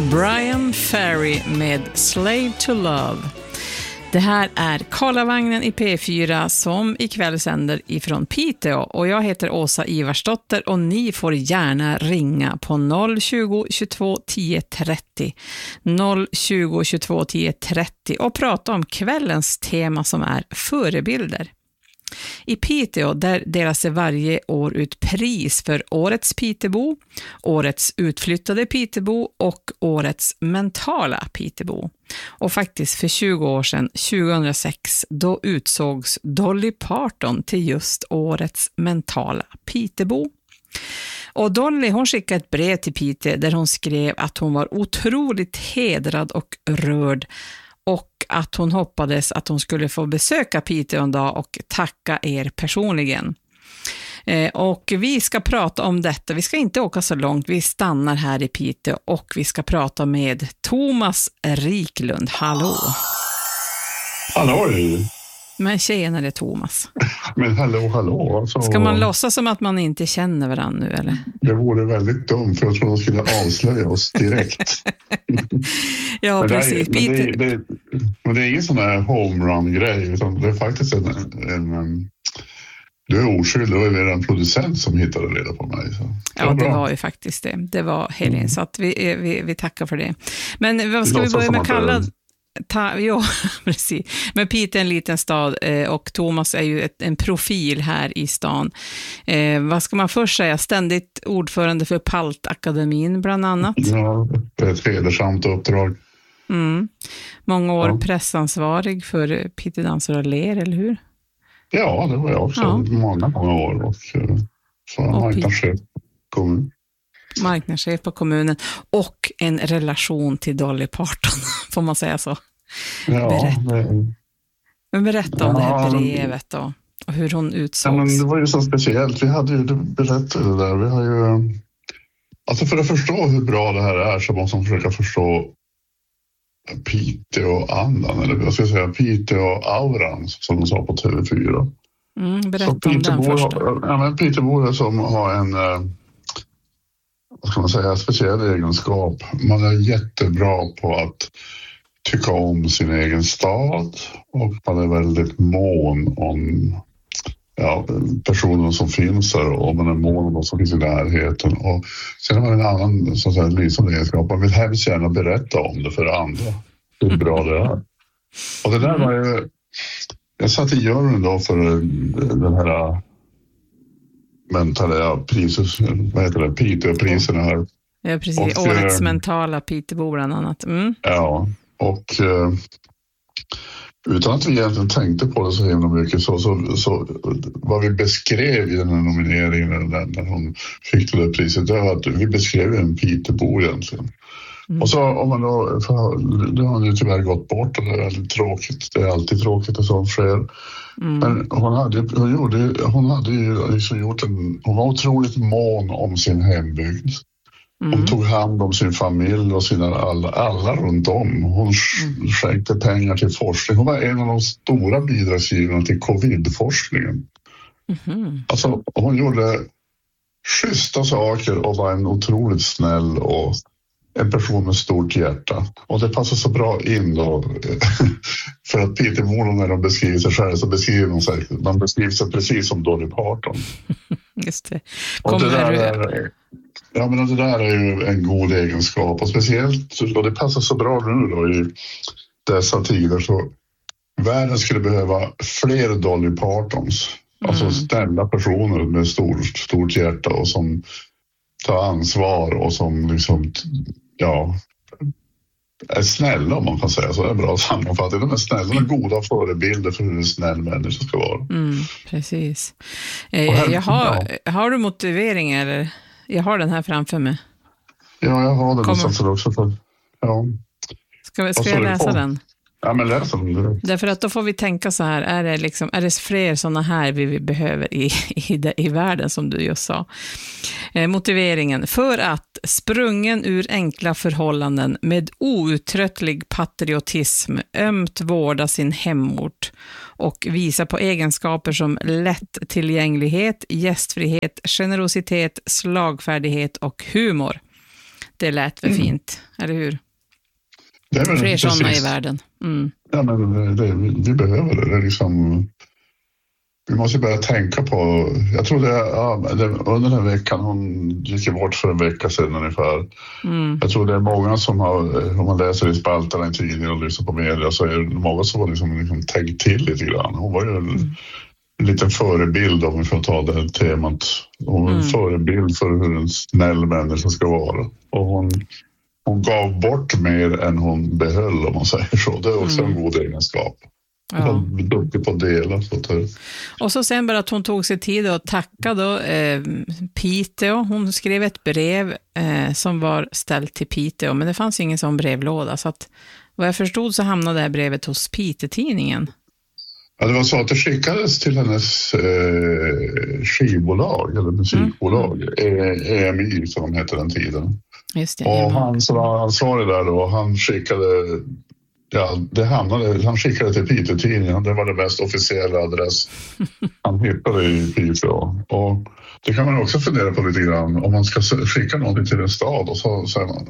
Brian Ferry med Slave to Love. Det här är Karlavagnen i P4 som ikväll sänder ifrån Piteå, och jag heter Åsa Ivarsdotter och ni får gärna ringa på 020 22 10 30 020 22 10 30 och prata om kvällens tema som är förebilder. I Piteå där delas det varje år ut pris för årets Pitebo, årets utflyttade Pitebo och årets mentala Pitebo. Och faktiskt för 20 år sedan, 2006, då utsågs Dolly Parton till just årets mentala Pitebo. Och Dolly, hon skickade ett brev till Piteå där hon skrev att hon var otroligt hedrad och rörd och att hon hoppades att hon skulle få besöka Piteå en dag och tacka er personligen. Och vi ska prata om detta. Vi ska inte åka så långt. Vi stannar här i Piteå och vi ska prata med Thomas Riklund. Hallå! Hallå! Men tjenare Thomas. Men hallå. Alltså, ska man låtsas som att man inte känner varandra nu eller? Det vore väldigt dumt för jag tror de skulle avslöja oss direkt. Ja, men precis. Men det är ingen sån här homerun-grej utan det är faktiskt en du är oskyldig, det var ju en producent som hittade reda på mig. Så. Ja, det var ju faktiskt det. Det var Helene, så att vi tackar för det. Men vad ska vi börja med kalla... Ja, precis. Men Piteå är en liten stad och Thomas är ju en profil här i stan. Vad ska man först säga? Ständigt ordförande för Paltakademin bland annat. Ja, det är ett hedersamt uppdrag. Många år pressansvarig för Piteå Danser och Ler, eller hur? Ja, det var jag också. Många år. Och så marknadschef på kommunen. Marknadschef på kommunen och en relation till Dolly Parton, får man säga så? Ja, berätta om det här brevet då, och hur hon utsågs. Ja, men det var ju så speciellt. Vi hade ju berättat det där. Vi har ju... Alltså för att förstå hur bra det här är så måste man försöka förstå Piteå-andan, eller jag ska säga Piteå-auran som de sa på TV4. Berätta om den först. Ja, men Pitebo som har en... vad ska man säga, speciell egenskap. Man är jättebra på att tycka om sin egen stad och man är väldigt mån om personer som finns där och man är mån om de som finns i närheten. Och sen har man en annan så att säga, lysande egenskap. Man vill hemskt gärna berätta om det för andra. Hur bra det är. Och det där var ju... Jag satt i juryn då för den här... mentala priser, vad heter det? Piteå-priserna här. Ja, precis. Och, årets mentala Pitebo bland annat. Ja, och utan att vi egentligen tänkte på det så himla mycket så vad vi beskrev i den här nomineringen när hon fick det där priset, det var att vi beskrev en Pitebo egentligen. Och så om man då, det har ju tyvärr gått bort och det är väldigt tråkigt. Det är alltid tråkigt att sånt sker. Men hon var otroligt mån om sin hembygd. Hon tog hand om sin familj och alla runt om. Hon skänkte pengar till forskning. Hon var en av de stora bidragsgivarna till covid-forskningen. Alltså hon gjorde schyssta saker och var en otroligt snäll och en person med stort hjärta. Och det passar så bra in då. För att Peter Molon när de beskriver sig själv så beskriver de beskriver sig precis som Dolly Parton. Just det. Och det där är ju en god egenskap. Och speciellt, och det passar så bra nu då i dessa tider så världen skulle behöva fler Dolly Partons. Alltså snälla personer med stort hjärta och som tar ansvar och som liksom är snälla om man kan säga så. Det är bra sammanfattning. De är snälla och goda förebilder för hur en snäll människa ska vara. Precis. Har du motivering eller? Jag har den här framför mig. Ja, jag har den någonstans också. Ska jag läsa den? Ja, men läs den direkt. Därför att då får vi tänka så här, är det fler sådana här vi behöver i världen som du just sa? Motiveringen: för att sprungen ur enkla förhållanden med outtröttlig patriotism ömt vårda sin hemort och visa på egenskaper som lättillgänglighet, gästfrihet, generositet, slagfärdighet och humor. Det lät väl fint, eller hur? Det är väl fler sådana precis. i världen. Ja, men vi behöver det. Det är liksom, vi måste börja tänka på... Jag tror under den här veckan, hon gick bort för en vecka sedan ungefär. Jag tror det är många som har, om man läser i spalterna i tidningen och lyssnar på media, så är det många som har liksom tänkt till lite grann. Hon var ju en liten förebild, om vi får ta det här temat. Hon var en förebild för hur en snäll människa ska vara. Och hon gav bort mer än hon behöll, om man säger så. Det är också en god egenskap. Hon var duktig på att dela. Och så sen bara att hon tog sig tid att tacka då Piteå. Hon skrev ett brev som var ställt till Piteå, men det fanns ingen sån brevlåda. Så att, vad jag förstod så hamnade det här brevet hos Piteå-tidningen. Ja, det var så att det skickades till hennes skivbolag eller musikbolag, EMI som de hette den tiden. Just det, och han som var ansvarig där då, han skickade han skickade till Piteå-tidningen. Det var det mest officiella adress han hittade i Piteå. Och det kan man också fundera på lite grann, om man ska skicka någonting till en stad och så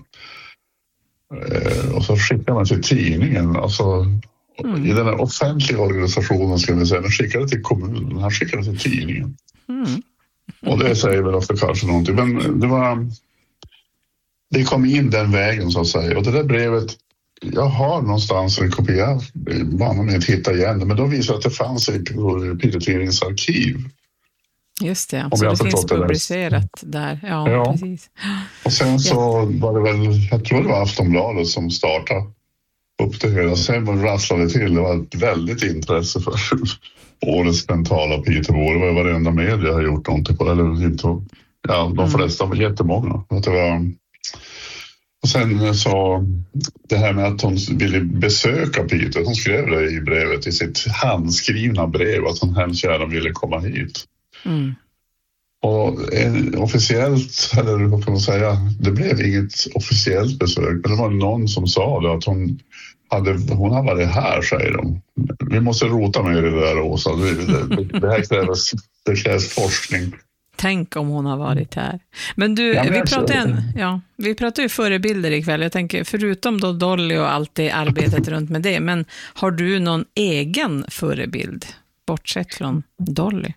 skickar man till tidningen, alltså i den här offentliga organisationen ska vi säga, den skickade till kommunen, han skickade till tidningen. Och det säger väl ofta kanske någonting, men det kom in den vägen så att säga. Och det där brevet, jag har någonstans en kopia, bara med att hitta igen det, men då visar att det fanns i Piteå-tidningens arkiv. Just det, så det finns publicerat där. Ja, precis. Och sen så var det väl, jag tror det var Aftonbladet som startade upp det hela. Sen rasslade till. Det var ett väldigt intresse för årets mentala Piteå. Det var varenda media har gjort någonting på, eller inte. Ja, de flesta var jättemånga. Att det var... Och sen så det här med att hon ville besöka Piteå. Hon skrev det i brevet, i sitt handskrivna brev, att hon hemskt gärna ville komma hit. Och officiellt, eller vad kan man säga, det blev inget officiellt besök, men det var någon som sa det, att hon har varit här, säger de. Vi måste rota med det där, Åsa. Det här krävs forskning. Tänk om hon har varit här. Men du, vi pratar ju förebilder ikväll. Jag tänker, förutom då Dolly och allt det arbetet runt med det, men har du någon egen förebild, bortsett från Dolly?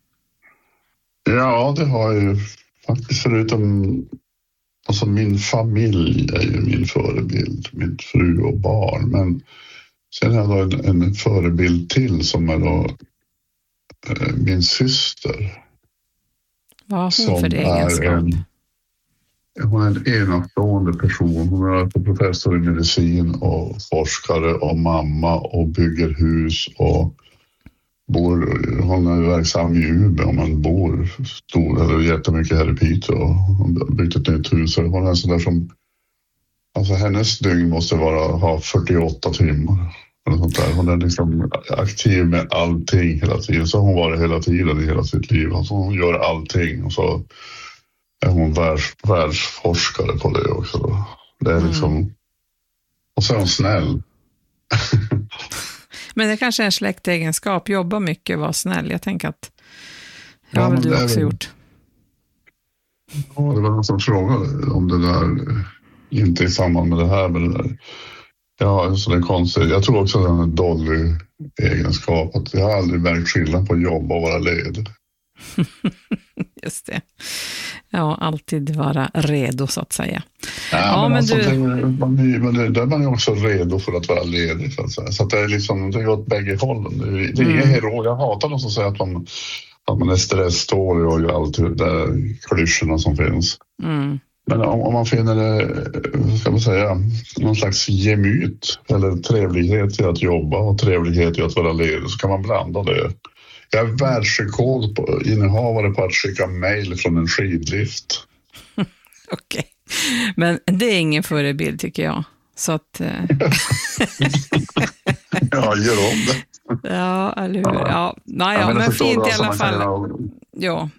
Ja, det har jag ju faktiskt, förutom alltså min familj är ju min förebild, min fru och barn, men sen har jag en förebild till som är då min syster. Vad har hon för egenskap? Hon är en enastående person. Hon är professor i medicin och forskare och mamma och bygger hus och hon är verksam i Umeå, men bor jättemycket här i Piteå. Hon har byggt ett nytt hus. Hon är en sån där som, alltså hennes dygn måste ha 48 timmar. Eller sånt där. Hon är liksom aktiv med allting hela tiden. Så hon varit hela tiden i hela sitt liv. Alltså hon gör allting. Och så är hon världsforskare på det också. Då. Det är liksom... Och så är hon snäll. Men det kanske är en släktegenskap. Jobba mycket, vara snäll. Jag tänker att det har väl du också gjort. Ja, det var någon som frågade om det där. Inte i samband med det här, men det där. Ja, så det är konstigt. Jag tror också att det är en dålig egenskap. Att jag har aldrig märkt skillnad på jobb och vara ledig. Just det. Ja, alltid vara redo så att säga. Ja, men alltså, där är man ju också redo för att vara ledig. Så att det är liksom, det är åt bägge hållen. Det är ingen hero. Jag hatar någon som säger att man är stresstålig och gör allt det där klyschorna som finns. Men om man finner det, ska man säga, någon slags gemyt eller trevlighet i att jobba och trevlighet i att vara ledig, så kan man blanda det. Jag är världsrekord på innehavare på att skicka mejl från en skidlift. Okej. Men det är ingen förebild tycker jag. Så att... Ja, gör om det. Ja, eller hur? Ja, men fint i alla fall. Ja,